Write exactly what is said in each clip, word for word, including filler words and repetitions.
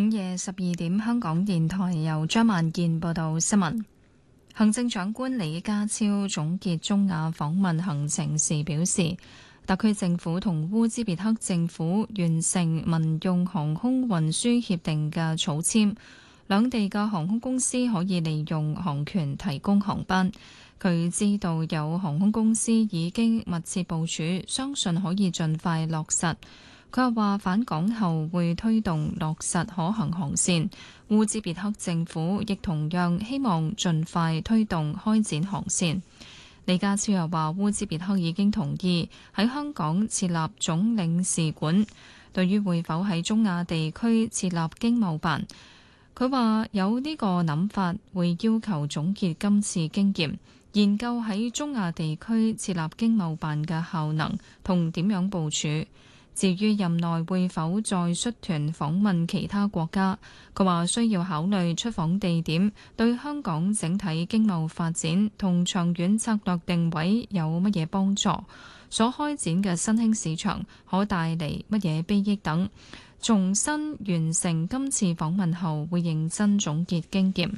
夜十二點，香港電台由張萬健報道新聞。行政長官李家超總結中亞訪問行程時表示，特區政府同烏茲別克政府完成民用航空運輸協定嘅草簽，兩地嘅航空公司可以利用航權提供航班。佢知道有航空公司已經密切部署，相信可以盡快落實。佢又話返港後會推動落實可行航線，烏茲別克政府亦同樣希望盡快推動開展航線。李家超又話烏茲別克已經同意喺香港設立總領事館。對於會否喺中亞地區設立經貿辦，佢話有呢個諗法，會要求總結今次經驗，研究喺中亞地區設立經貿辦嘅效能同點樣部署。至於任內會否再率團訪問其他國家，佢話需要考慮出訪地點對香港整體經貿發展同長遠策略定位有乜嘢幫助，所開展嘅新興市場可帶嚟乜嘢裨益等。重新完成今次訪問後，會認真總結經驗。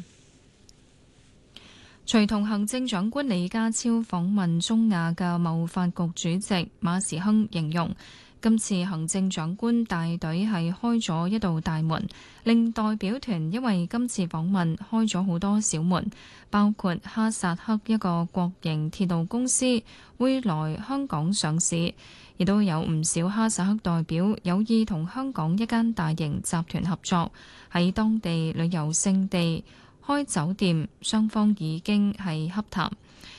隨同行政長官李家超訪問中亞嘅貿發局主席馬時亨形容，今次行政長官帶隊係開咗一道大門，令代表團因為今次訪問開咗好多小門，包括哈薩克一個國營鐵路公司會來香港上市，亦都有唔少哈薩克代表有意同香港一間大型集團合作，喺當地旅遊勝地開酒店，雙方已經係洽談。